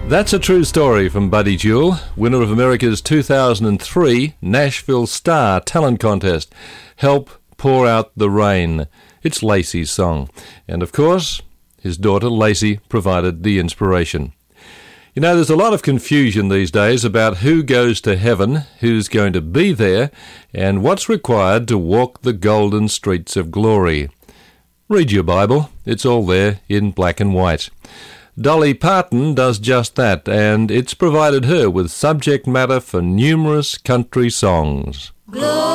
That's a true story from Buddy Jewell, winner of America's 2003 Nashville Star Talent Contest. Help Pour Out the Rain. It's Lacey's song. And of course, his daughter Lacey provided the inspiration. You know, there's a lot of confusion these days about who goes to heaven, who's going to be there, and what's required to walk the golden streets of glory. Read your Bible. It's all there in black and white. Dolly Parton does just that, and it's provided her with subject matter for numerous country songs.